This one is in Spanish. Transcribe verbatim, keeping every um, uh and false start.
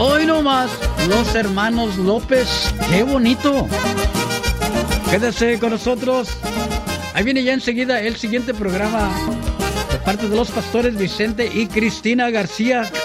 Hoy nomás, los hermanos López. ¡Qué bonito! Quédese con nosotros. Ahí viene ya enseguida el siguiente programa de parte de los pastores Vicente y Cristina García.